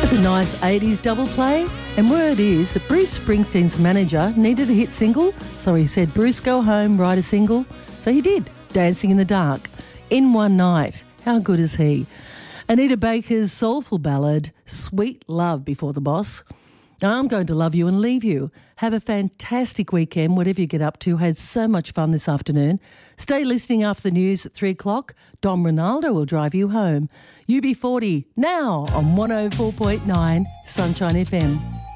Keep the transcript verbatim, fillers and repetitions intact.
was a nice eighties double play, and word is that Bruce Springsteen's manager needed a hit single, so he said, Bruce, go home, write a single. So he did, Dancing in the Dark, In One Night. How good is he? Anita Baker's soulful ballad, Sweet Love Before the Boss. I'm going to love you and leave you. Have a fantastic weekend, whatever you get up to. Had so much fun this afternoon. Stay listening after the news at three o'clock. Dom Ronaldo will drive you home. U B forty now on one oh four point nine Sunshine F M.